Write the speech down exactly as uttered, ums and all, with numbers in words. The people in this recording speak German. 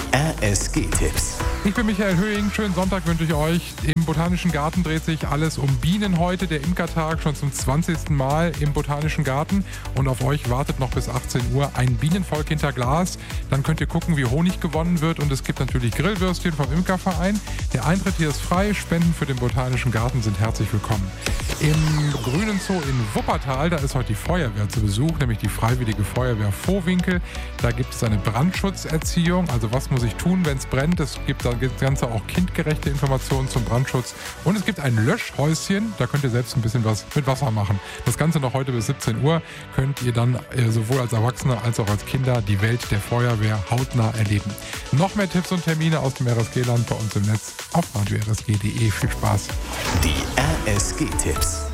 R S G-Tipps. Ich bin Michael Höhing. Schönen Sonntag wünsche ich euch. Im Botanischen Garten dreht sich alles um Bienen heute. Der Imkertag schon zum zwanzigsten Mal im Botanischen Garten. Und auf euch wartet noch bis achtzehn Uhr ein Bienenvolk hinter Glas. Dann könnt ihr gucken, wie Honig gewonnen wird. Und es gibt natürlich Grillwürstchen vom Imkerverein. Der Eintritt hier ist frei. Spenden für den Botanischen Garten sind herzlich willkommen. Im Grünen Zoo in Wuppertal, da ist heute die Feuerwehr zu Besuch, nämlich die Freiwillige Feuerwehr Vohwinkel. Da gibt es eine Brandschutzerziehung. Also was muss ich tun, wenn es brennt? Es gibt das Ganze auch kindgerechte Informationen zum Brandschutz. Und es gibt ein Löschhäuschen, da könnt ihr selbst ein bisschen was mit Wasser machen. Das Ganze noch heute bis siebzehn Uhr könnt ihr dann äh, sowohl als Erwachsene als auch als Kinder die Welt der Feuerwehr hautnah erleben. Noch mehr Tipps und Termine aus dem R S G-Land bei uns im Netz auf radio r s g punkt d e. Viel Spaß. Die R S G-Tipps.